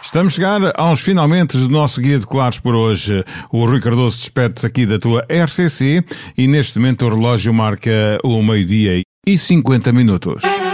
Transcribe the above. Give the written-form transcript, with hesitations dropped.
Estamos a chegar aos finalmente do nosso Guia de Claros por hoje. O Rui Cardoso despede-se aqui da tua RCC e neste momento o relógio marca o 12:50.